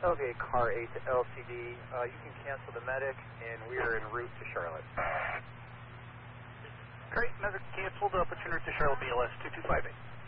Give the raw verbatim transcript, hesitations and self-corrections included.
Okay, car eight to L C D. Uh, you can cancel the medic, and we are en route to Charlotte. Great, medic canceled. Uh, put you en route to Charlotte, B L S two two five eight.